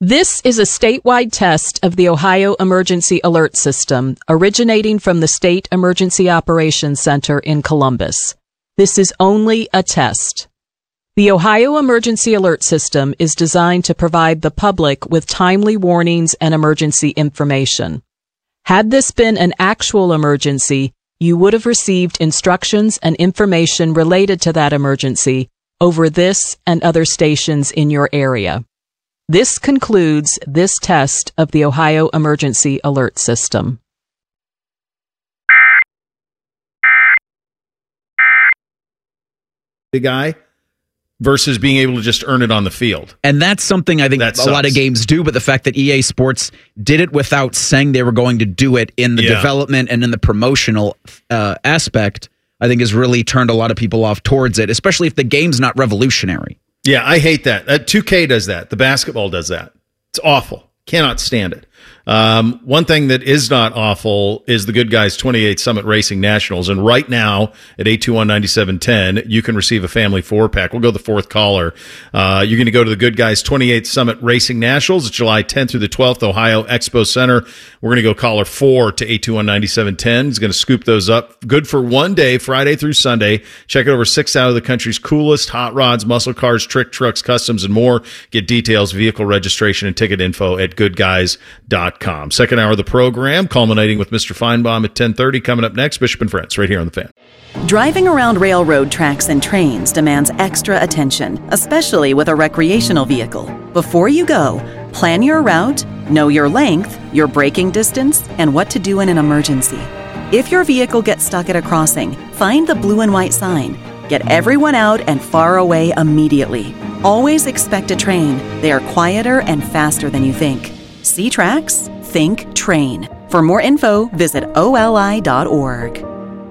This is a statewide test of the Ohio Emergency Alert System, originating from the State Emergency Operations Center in Columbus. This is only a test. The Ohio Emergency Alert System is designed to provide the public with timely warnings and emergency information. Had this been an actual emergency, you would have received instructions and information related to that emergency over this and other stations in your area. This concludes this test of the Ohio Emergency Alert System. The guy versus being able to just earn it on the field. And that's something I think a lot of games do, but the fact that EA Sports did it without saying they were going to do it in the development and in the promotional aspect, I think has really turned a lot of people off towards it, especially if the game's not revolutionary. Yeah, I hate that. 2K does that. The basketball does that. It's awful. Cannot stand it. One thing that is not awful is the Good Guys 28th Summit Racing Nationals. And right now at 821-9710, you can receive a family 4-pack. We'll go to the fourth caller. You're going to go to the Good Guys 28th Summit Racing Nationals. It's July 10th through the 12th, Ohio Expo Center. We're going to go caller 4 to 821-9710. He's going to scoop those up. Good for one day, Friday through Sunday. Check out over 6 out of the country's coolest hot rods, muscle cars, trick trucks, customs, and more. Get details, vehicle registration, and ticket info at goodguys.com. Second hour of the program, culminating with Mr. Feinbaum at 10:30. Coming up next, Bishop and Friends, right here on The Fan. Driving around railroad tracks and trains demands extra attention, especially with a recreational vehicle. Before you go, plan your route, know your length, your braking distance, and what to do in an emergency. If your vehicle gets stuck at a crossing, find the blue and white sign. Get everyone out and far away immediately. Always expect a train. They are quieter and faster than you think. See tracks? Think train. For more info, visit oli.org.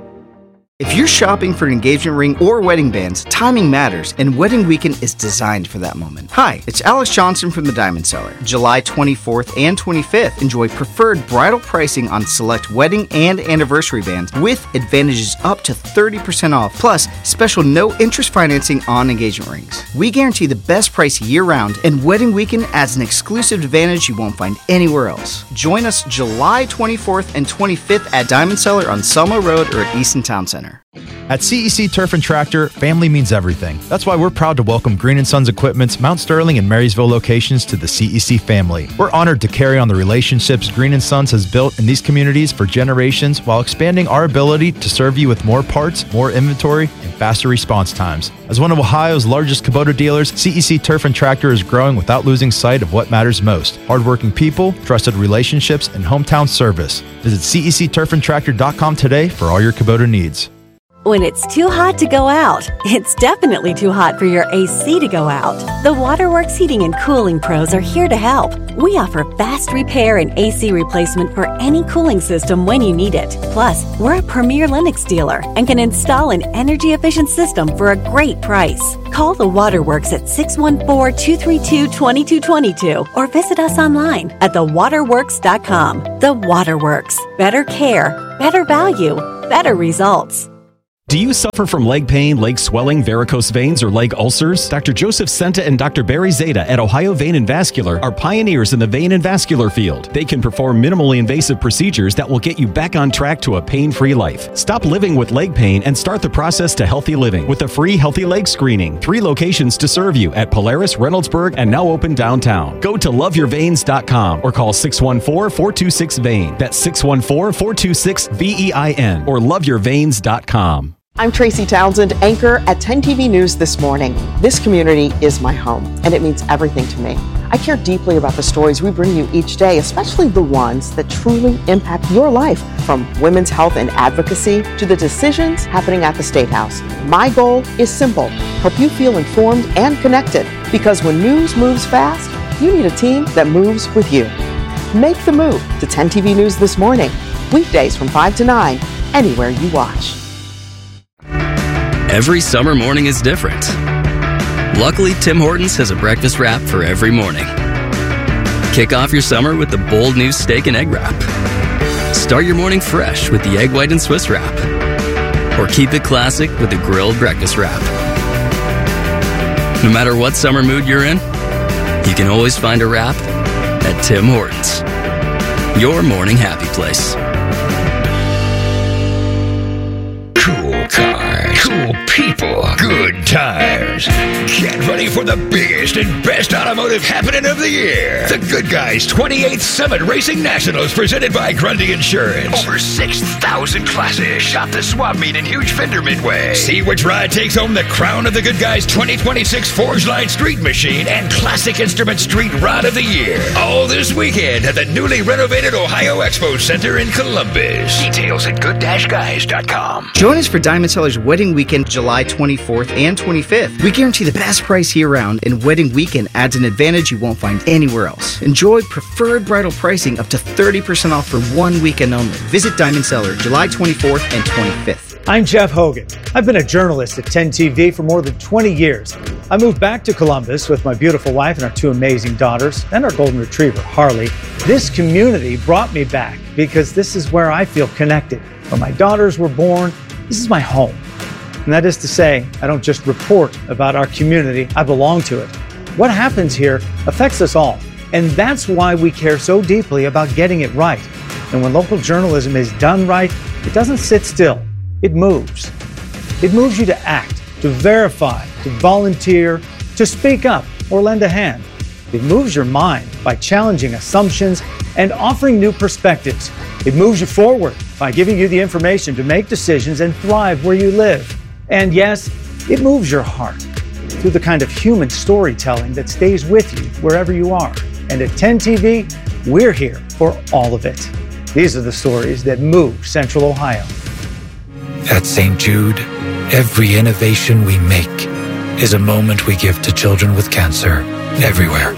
If you're shopping for an engagement ring or wedding bands, timing matters, and Wedding Weekend is designed for that moment. Hi, it's Alex Johnson from the Diamond Seller. July 24th and 25th, enjoy preferred bridal pricing on select wedding and anniversary bands with advantages up to 30% off, plus special no-interest financing on engagement rings. We guarantee the best price year-round, and Wedding Weekend adds an exclusive advantage you won't find anywhere else. Join us July 24th and 25th at Diamond Seller on Selma Road or at Easton Town Center. At CEC Turf and Tractor, family means everything. That's why we're proud to welcome Green & Sons Equipment's Mount Sterling and Marysville locations to the CEC family. We're honored to carry on the relationships Green & Sons has built in these communities for generations while expanding our ability to serve you with more parts, more inventory, and faster response times. As one of Ohio's largest Kubota dealers, CEC Turf and Tractor is growing without losing sight of what matters most: hardworking people, trusted relationships, and hometown service. Visit CECTurfandTractor.com today for all your Kubota needs. When it's too hot to go out, it's definitely too hot for your AC to go out. The Waterworks Heating and Cooling Pros are here to help. We offer fast repair and AC replacement for any cooling system when you need it. Plus, we're a premier Lennox dealer and can install an energy-efficient system for a great price. Call the Waterworks at 614-232-2222 or visit us online at thewaterworks.com. The Waterworks. Better care, better value, better results. Do you suffer from leg pain, leg swelling, varicose veins, or leg ulcers? Dr. Joseph Senta and Dr. Barry Zeta at Ohio Vein and Vascular are pioneers in the vein and vascular field. They can perform minimally invasive procedures that will get you back on track to a pain-free life. Stop living with leg pain and start the process to healthy living with a free Healthy Leg Screening. 3 locations to serve you at Polaris, Reynoldsburg, and now open downtown. Go to loveyourveins.com or call 614-426-VEIN. That's 614-426-VEIN or loveyourveins.com. I'm Tracy Townsend, anchor at 10 TV News This Morning. This community is my home, and it means everything to me. I care deeply about the stories we bring you each day, especially the ones that truly impact your life, from women's health and advocacy to the decisions happening at the State House. My goal is simple: help you feel informed and connected, because when news moves fast, you need a team that moves with you. Make the move to 10 TV News This Morning, weekdays from 5 to 9, anywhere you watch. Every summer morning is different. Luckily, Tim Hortons has a breakfast wrap for every morning. Kick off your summer with the bold new steak and egg wrap. Start your morning fresh with the egg white and Swiss wrap. Or keep it classic with the grilled breakfast wrap. No matter what summer mood you're in, you can always find a wrap at Tim Hortons. Your morning happy place. Cool cars, cool people, good tires. Get ready for the biggest and best automotive happening of the year. The Good Guys 28th Summit Racing Nationals presented by Grundy Insurance. Over 6,000 classes. Shop the swap meet in Huge Fender Midway. See which ride takes home the crown of the Good Guys 2026 Forge Line Street Machine and Classic Instrument Street Rod of the Year. All this weekend at the newly renovated Ohio Expo Center in Columbus. Details at good-guys.com. Join us for Diamond Seller's Wedding Weekend, July 24th and 25th. We guarantee the best price year-round, and Wedding Weekend adds an advantage you won't find anywhere else. Enjoy preferred bridal pricing up to 30% off for 1 weekend only. Visit Diamond Seller, July 24th and 25th. I'm Jeff Hogan. I've been a journalist at 10 TV for more than 20 years. I moved back to Columbus with my beautiful wife and our 2 amazing daughters and our golden retriever, Harley. This community brought me back because this is where I feel connected. Where my daughters were born, this is my home. And that is to say, I don't just report about our community, I belong to it. What happens here affects us all. And that's why we care so deeply about getting it right. And when local journalism is done right, it doesn't sit still. It moves. It moves you to act, to verify, to volunteer, to speak up or lend a hand. It moves your mind by challenging assumptions and offering new perspectives. It moves you forward by giving you the information to make decisions and thrive where you live. And yes, it moves your heart through the kind of human storytelling that stays with you wherever you are. And at 10 TV, we're here for all of it. These are the stories that move Central Ohio. At St. Jude, every innovation we make is a moment we give to children with cancer everywhere.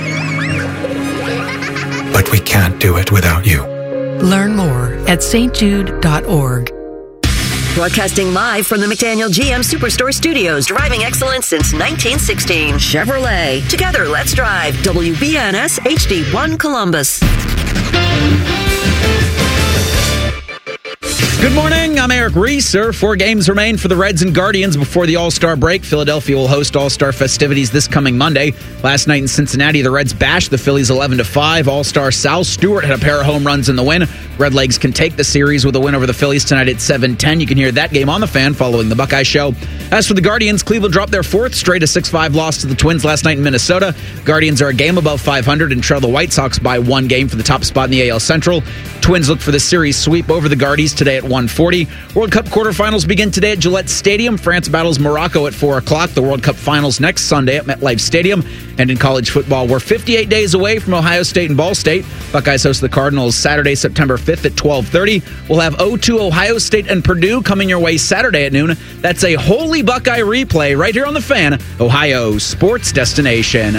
But we can't do it without you. Learn more at stjude.org. Broadcasting live from the McDaniel GM Superstore Studios, driving excellence since 1916. Chevrolet. Together, let's drive. WBNS HD1 Columbus. Good morning, I'm Eric Reeser. 4 games remain for the Reds and Guardians before the All-Star break. Philadelphia will host All-Star festivities this coming Monday. Last night in Cincinnati, the Reds bashed the Phillies 11-5. All-Star Sal Stewart had a pair of home runs in the win. Redlegs can take the series with a win over the Phillies tonight at 7:10. You can hear that game on The Fan following the Buckeye Show. As for the Guardians, Cleveland dropped their 4th straight, a 6-5 loss to the Twins last night in Minnesota. Guardians are a game above 500 and trail the White Sox by 1 game for the top spot in the AL Central. Twins look for the series sweep over the Guardies today at 1:40. World Cup quarterfinals begin today at Gillette Stadium. France battles Morocco at 4 o'clock. The World Cup finals next Sunday at MetLife Stadium. And in college football, we're 58 days away from Ohio State and Ball State. Buckeyes host the Cardinals Saturday, September 5th at 12:30. We'll have O2 Ohio State and Purdue coming your way Saturday at noon. That's a Holy Buckeye replay right here on The Fan, Ohio sports destination.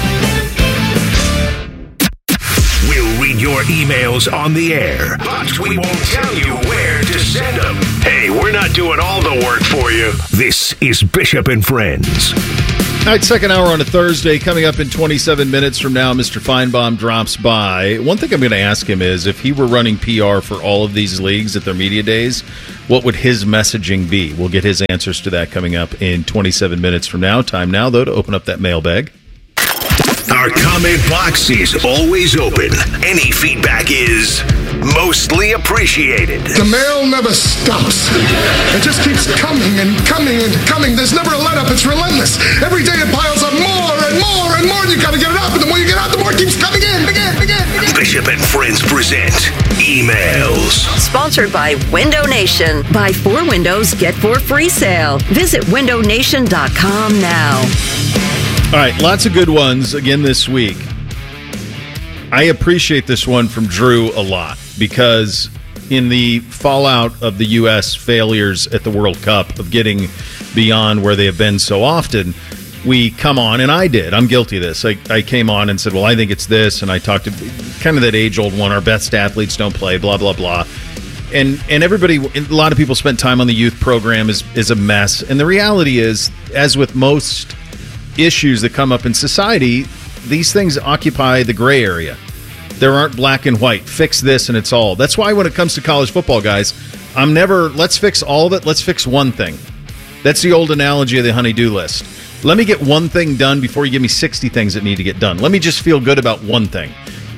We'll read your emails on the air, but we won't tell you where to send them. Hey, we're not doing all the work for you. This is Bishop and Friends. All right, second hour on a Thursday. Coming up in 27 minutes from now, Mr. Feinbaum drops by. One thing I'm going to ask him is, if he were running PR for all of these leagues at their media days, what would his messaging be? We'll get his answers to that coming up in 27 minutes from now. Time now, though, to open up that mailbag. Our comment box is always open. Any feedback is mostly appreciated. The mail never stops. It just keeps coming and coming and coming. There's never a let up. It's relentless. Every day it piles up more and more and more. And you got to get it up. And the more you get out, the more it keeps coming in. Bishop and Friends present Emails. Sponsored by Window Nation. Buy 4 windows, get 4 free sale. Visit windownation.com now. All right, lots of good ones again this week. I appreciate this one from Drew a lot because in the fallout of the U.S. failures at the World Cup of getting beyond where they have been so often, we come on, and I did. I'm guilty of this. I came on and said, well, I think it's this, and I talked to kind of that age-old one, our best athletes don't play, blah, blah, blah. And everybody, a lot of people spent time on the youth program is a mess. And the reality is, as with most issues that come up in society, these things occupy the gray area. There aren't black and white. Fix this and it's all. That's why when it comes to college football, guys, I'm never, let's fix all of it. Let's fix one thing. That's the old analogy of the honey-do list. Let me get one thing done before you give me 60 things that need to get done. Let me just feel good about one thing.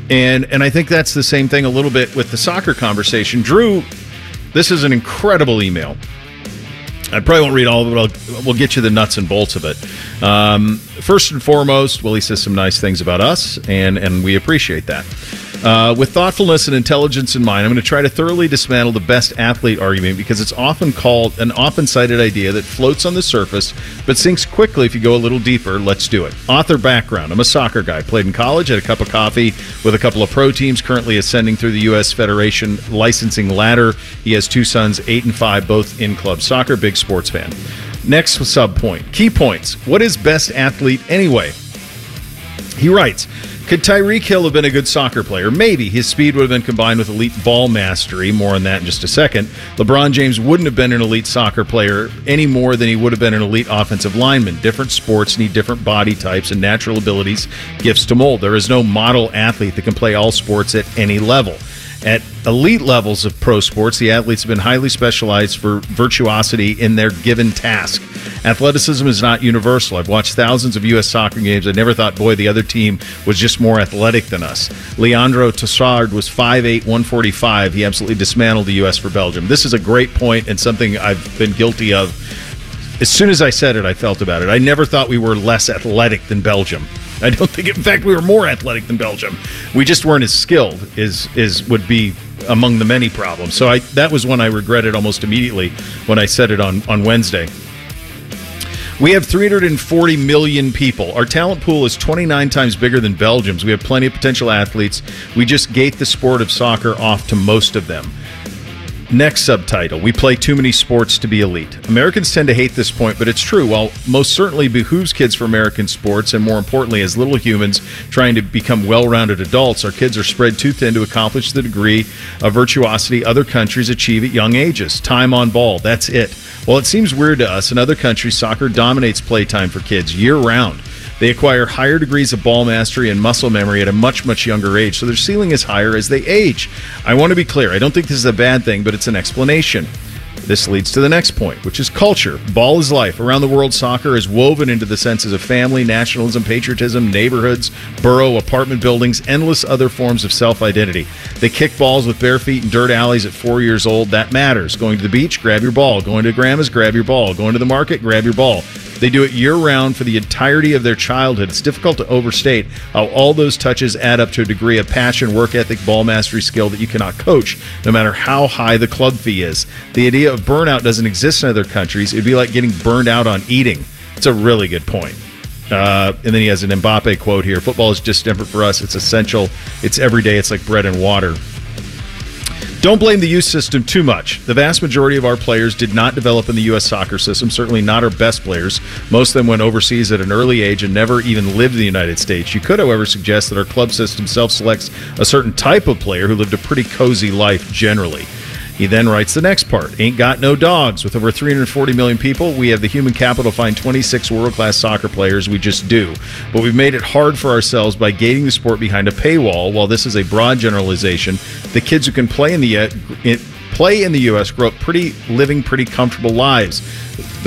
And I think that's the same thing a little bit with the soccer conversation. Drew, this is an incredible email. I probably won't read all of it, but we'll get you the nuts and bolts of it. First and foremost, Willie says some nice things about us, and we appreciate that. With thoughtfulness and intelligence in mind, I'm going to try to thoroughly dismantle the best athlete argument because it's often called an often-cited idea that floats on the surface but sinks quickly if you go a little deeper. Let's do it. Author background. I'm a soccer guy. Played in college, had a cup of coffee with a couple of pro teams, currently ascending through the U.S. Federation licensing ladder. He has 2 sons, 8 and 5, both in club soccer. Big sports fan. Next sub-point. Key points. What is best athlete anyway? He writes, could Tyreek Hill have been a good soccer player? Maybe. His speed would have been combined with elite ball mastery. More on that in just a second. LeBron James wouldn't have been an elite soccer player any more than he would have been an elite offensive lineman. Different sports need different body types and natural abilities, gifts to mold. There is no model athlete that can play all sports at any level. At elite levels of pro sports, the athletes have been highly specialized for virtuosity in their given task. Athleticism is not universal. I've watched thousands of U.S. soccer games. I never thought, boy, the other team was just more athletic than us. Leandro Trossard was 5'8", 145. He absolutely dismantled the U.S. for Belgium. This is a great point and something I've been guilty of. As soon as I said it, I felt about it. I never thought we were less athletic than Belgium. I don't think, in fact, we were more athletic than Belgium. We just weren't as skilled, would be among the many problems. So that was one I regretted almost immediately when I said it on Wednesday. We have 340 million people. Our talent pool is 29 times bigger than Belgium's. We have plenty of potential athletes. We just gate the sport of soccer off to most of them. Next subtitle, we play too many sports to be elite. Americans tend to hate this point, but it's true. While most certainly behooves kids for American sports, and more importantly, as little humans trying to become well-rounded adults, our kids are spread too thin to accomplish the degree of virtuosity other countries achieve at young ages. Time on ball, that's it. While it seems weird to us, in other countries, soccer dominates playtime for kids year-round. They acquire higher degrees of ball mastery and muscle memory at a much, much younger age, so their ceiling is higher as they age. I want to be clear. I don't think this is a bad thing, but it's an explanation. This leads to the next point, which is culture. Ball is life. Around the world, soccer is woven into the senses of family, nationalism, patriotism, neighborhoods, borough, apartment buildings, endless other forms of self-identity. They kick balls with bare feet in dirt alleys at 4 years old. That matters. Going to the beach, grab your ball. Going to grandma's, grab your ball. Going to the market, grab your ball. They do it year-round for the entirety of their childhood. It's difficult to overstate how all those touches add up to a degree of passion, work ethic, ball mastery skill that you cannot coach, no matter how high the club fee is. The idea of burnout doesn't exist in other countries. It'd be like getting burned out on eating. It's a really good point. And then he has an Mbappe quote here. Football is just different for us. It's essential. It's every day. It's like bread and water. Don't blame the youth system too much. The vast majority of our players did not develop in the U.S. soccer system, certainly not our best players. Most of them went overseas at an early age and never even lived in the United States. You could, however, suggest that our club system self-selects a certain type of player who lived a pretty cozy life generally. He then writes the next part. Ain't got no dogs. With over 340 million people, we have the human capital to find 26 world-class soccer players. We just do. But we've made it hard for ourselves by gating the sport behind a paywall. While this is a broad generalization, the kids who can play in the U.S. grow up living pretty comfortable lives.